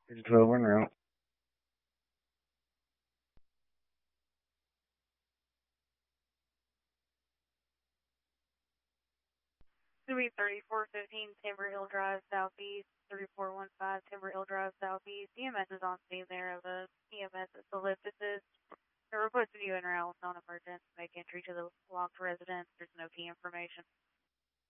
It's 12 en route. 3415 Timber Hill Drive Southeast, 3415 Timber Hill Drive Southeast. EMS is on scene there of a EMS ellipsis. The request of you and route non-emergent. Make entry to the locked residence. There's no key information.